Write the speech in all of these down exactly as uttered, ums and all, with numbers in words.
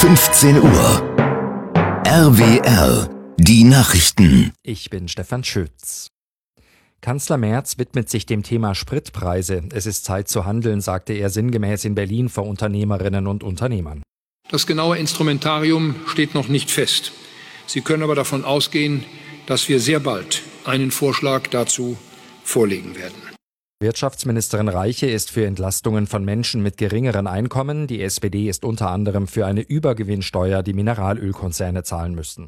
fünfzehn Uhr. R W R, die Nachrichten. Ich bin Stefan Schütz. Kanzler Merz widmet sich dem Thema Spritpreise. Es ist Zeit zu handeln, sagte er sinngemäß in Berlin vor Unternehmerinnen und Unternehmern. Das genaue Instrumentarium steht noch nicht fest. Sie können aber davon ausgehen, dass wir sehr bald einen Vorschlag dazu vorlegen werden. Wirtschaftsministerin Reiche ist für Entlastungen von Menschen mit geringeren Einkommen. Die S P D ist unter anderem für eine Übergewinnsteuer, die Mineralölkonzerne zahlen müssten.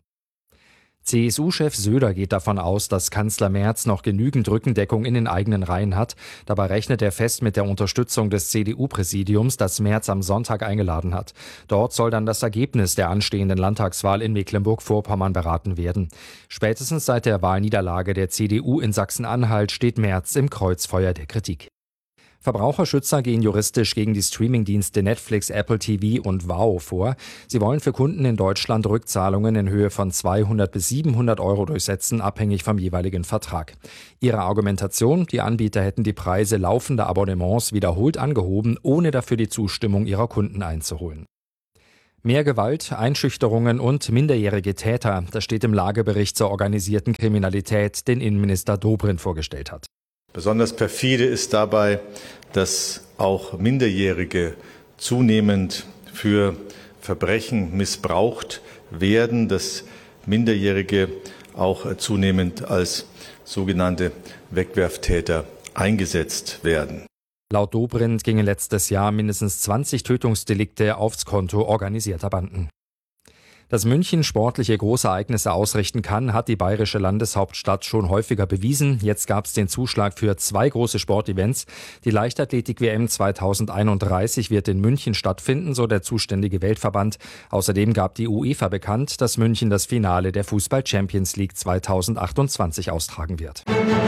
C S U-Chef Söder geht davon aus, dass Kanzler Merz noch genügend Rückendeckung in den eigenen Reihen hat. Dabei rechnet er fest mit der Unterstützung des C D U-Präsidiums, das Merz am Sonntag eingeladen hat. Dort soll dann das Ergebnis der anstehenden Landtagswahl in Mecklenburg-Vorpommern beraten werden. Spätestens seit der Wahlniederlage der C D U in Sachsen-Anhalt steht Merz im Kreuzfeuer der Kritik. Verbraucherschützer gehen juristisch gegen die Streamingdienste Netflix, Apple T V und Wow vor. Sie wollen für Kunden in Deutschland Rückzahlungen in Höhe von zweihundert bis siebenhundert Euro durchsetzen, abhängig vom jeweiligen Vertrag. Ihre Argumentation: Die Anbieter hätten die Preise laufender Abonnements wiederholt angehoben, ohne dafür die Zustimmung ihrer Kunden einzuholen. Mehr Gewalt, Einschüchterungen und minderjährige Täter, das steht im Lagebericht zur organisierten Kriminalität, den Innenminister Dobrindt vorgestellt hat. Besonders perfide ist dabei, dass auch Minderjährige zunehmend für Verbrechen missbraucht werden, dass Minderjährige auch zunehmend als sogenannte Wegwerftäter eingesetzt werden. Laut Dobrindt gingen letztes Jahr mindestens zwanzig Tötungsdelikte aufs Konto organisierter Banden. Dass München sportliche Großereignisse ausrichten kann, hat die bayerische Landeshauptstadt schon häufiger bewiesen. Jetzt gab es den Zuschlag für zwei große Sportevents. Die Leichtathletik-W M zweitausendeinunddreißig wird in München stattfinden, so der zuständige Weltverband. Außerdem gab die UEFA bekannt, dass München das Finale der Fußball-Champions League zweitausendachtundzwanzig austragen wird.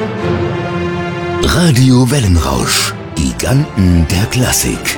Radio Wellenrausch, Giganten der Klassik.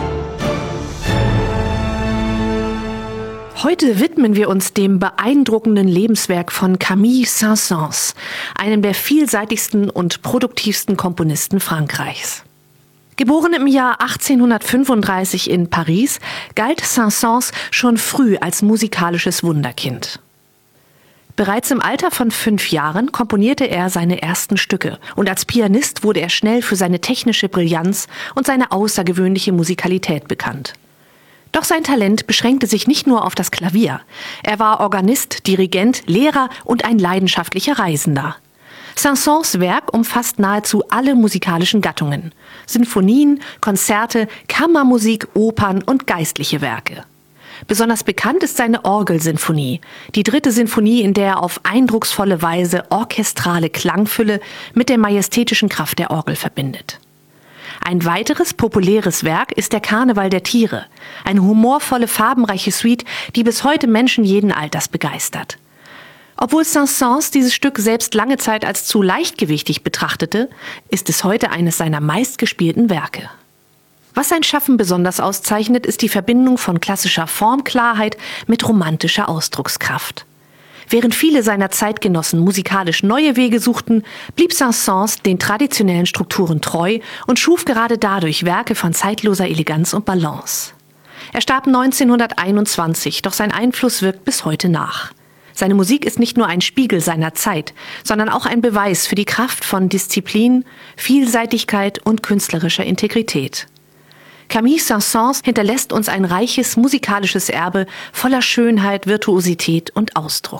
Heute widmen wir uns dem beeindruckenden Lebenswerk von Camille Saint-Saëns, einem der vielseitigsten und produktivsten Komponisten Frankreichs. Geboren im Jahr achtzehnhundertfünfunddreißig in Paris, galt Saint-Saëns schon früh als musikalisches Wunderkind. Bereits im Alter von fünf Jahren komponierte er seine ersten Stücke und als Pianist wurde er schnell für seine technische Brillanz und seine außergewöhnliche Musikalität bekannt. Doch sein Talent beschränkte sich nicht nur auf das Klavier. Er war Organist, Dirigent, Lehrer und ein leidenschaftlicher Reisender. Saint-Saëns Werk umfasst nahezu alle musikalischen Gattungen: Sinfonien, Konzerte, Kammermusik, Opern und geistliche Werke. Besonders bekannt ist seine Orgelsinfonie, die dritte Sinfonie, in der er auf eindrucksvolle Weise orchestrale Klangfülle mit der majestätischen Kraft der Orgel verbindet. Ein weiteres populäres Werk ist der Karneval der Tiere, eine humorvolle, farbenreiche Suite, die bis heute Menschen jeden Alters begeistert. Obwohl Saint-Saëns dieses Stück selbst lange Zeit als zu leichtgewichtig betrachtete, ist es heute eines seiner meistgespielten Werke. Was sein Schaffen besonders auszeichnet, ist die Verbindung von klassischer Formklarheit mit romantischer Ausdruckskraft. Während viele seiner Zeitgenossen musikalisch neue Wege suchten, blieb Saint-Saëns den traditionellen Strukturen treu und schuf gerade dadurch Werke von zeitloser Eleganz und Balance. Er starb neunzehnhunderteinundzwanzig, doch sein Einfluss wirkt bis heute nach. Seine Musik ist nicht nur ein Spiegel seiner Zeit, sondern auch ein Beweis für die Kraft von Disziplin, Vielseitigkeit und künstlerischer Integrität. Camille Saint-Saëns hinterlässt uns ein reiches musikalisches Erbe voller Schönheit, Virtuosität und Ausdruck.